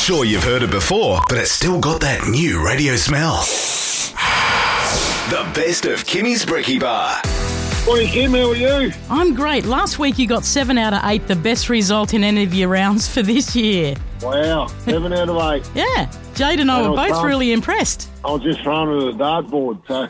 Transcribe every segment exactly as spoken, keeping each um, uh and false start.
Sure, you've heard it before, but it's still got that new radio smell. The best of Kimmy's Brekkie Bar. Morning, Kim. How are you? I'm great. Last week you got seven out of eight, the best result in any of your rounds for this year. Wow, seven out of eight. Yeah, Jade and I And I were was both throwing- really impressed. I was just throwing it at the dartboard, so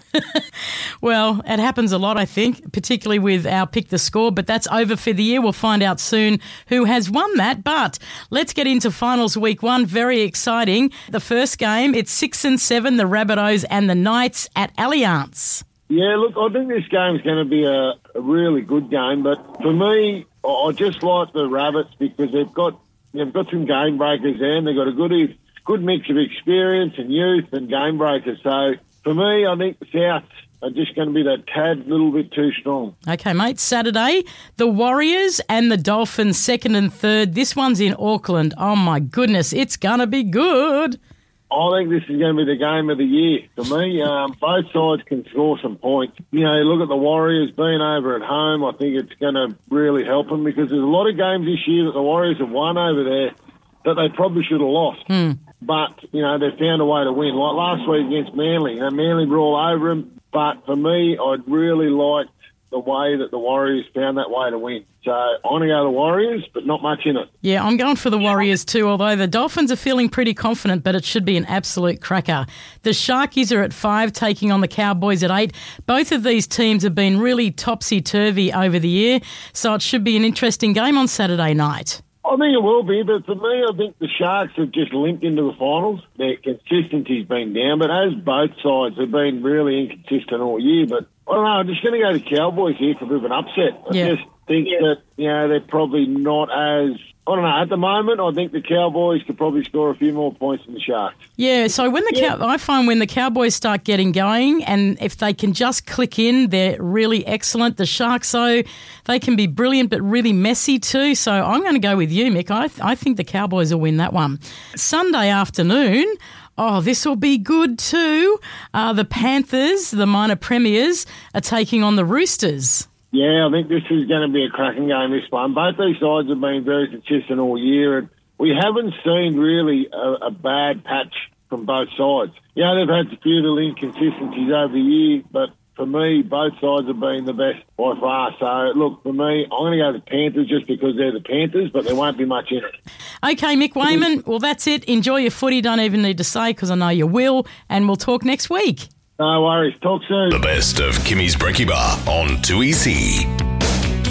Well, it happens a lot, I think, particularly with our Pick the Score, but that's over for the year. We'll find out soon who has won that. But let's get into finals week one. Very exciting. The first game, it's six and seven, the Rabbitohs and the Knights at Allianz. yeah. Look, I think this game's going to be a, a really good game. But for me, I I just like the Rabbits because they've got they've got some game breakers there, and they've got a good good mix of experience and youth and game breakers. So for me, I think the Souths are just going to be that tad little bit too strong. Okay, mate, Saturday, the Warriors and the Dolphins, second and third. This one's in Auckland. Oh, my goodness, it's going to be good. I think this is going to be the game of the year for me. Um, both sides can score some points. You know, look at the Warriors being over at home. I think it's going to really help them because there's a lot of games this year that the Warriors have won over there that they probably should have lost. Hmm. But, you know, they've found a way to win. Like last week against Manly. You know, Manly were all over them. But for me, I'd really liked the way that the Warriors found that way to win. So I'm going to go the Warriors, but not much in it. Yeah, I'm going for the Warriors too, although the Dolphins are feeling pretty confident, but it should be an absolute cracker. The Sharkies are at five, taking on the Cowboys at eight. Both of these teams have been really topsy-turvy over the year, so it should be an interesting game on Saturday night. I think it will be, but for me, I think the Sharks have just limped into the finals. Their consistency's been down, but as both sides have been really inconsistent all year. But I don't know, I'm just going to go to Cowboys here for a bit of an upset. I Yeah. just think that, you know, they're probably not as... I don't know, at the moment, I think the Cowboys could probably score a few more points than the Sharks. Yeah, so when the Yeah. Cow- I find when the Cowboys start getting going, and if they can just click in, they're really excellent. The Sharks, though, they can be brilliant but really messy too. So I'm going to go with you, Mick. I, th- I think the Cowboys will win that one. Sunday afternoon, oh, this will be good too. Uh, the Panthers, the minor premiers, are taking on the Roosters. Yeah, I think this is going to be a cracking game, this one. Both these sides have been very consistent all year, and we haven't seen really a, a bad patch from both sides. Yeah, they've had a few little inconsistencies over the year, but for me, both sides have been the best by far. So, look, for me, I'm going to go the Panthers just because they're the Panthers, but there won't be much in it. Okay, Mick Wayman, well, that's it. Enjoy your footy. Don't even need to say because I know you will, and we'll talk next week. No worries. Talk soon. The best of Kimmy's Brekkie Bar on two E C.